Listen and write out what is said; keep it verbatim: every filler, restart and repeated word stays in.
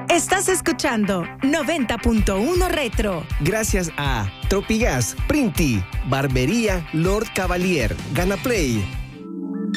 Estás escuchando noventa punto uno Retro. Gracias a Tropigas, Printi, Barbería Lord Cavalier, Ganaplay,